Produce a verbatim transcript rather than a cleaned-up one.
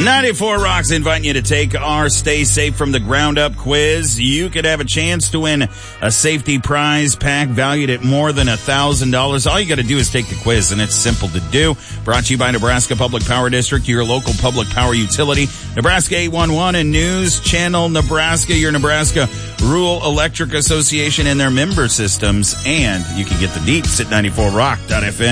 ninety-four Rocks inviting you to take our Stay Safe from the Ground Up quiz. You could have a chance to win a safety prize pack valued at more than one thousand dollars. All you got to do is take the quiz, and it's simple to do. Brought to you by Nebraska Public Power District, your local public power utility. Nebraska eight one one and News Channel Nebraska, your Nebraska Rural Electric Association and their member systems. And you can get the deets at ninety-four rock dot f m.